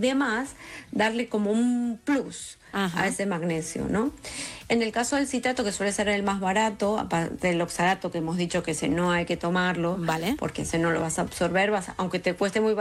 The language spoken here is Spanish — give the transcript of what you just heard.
demás, darle como un plus Ajá. a ese magnesio, ¿no? En el caso del citrato, que suele ser el más barato, aparte del oxalato que hemos dicho que ese no hay que tomarlo, Vale. porque ese no lo vas a absorber, aunque te cueste muy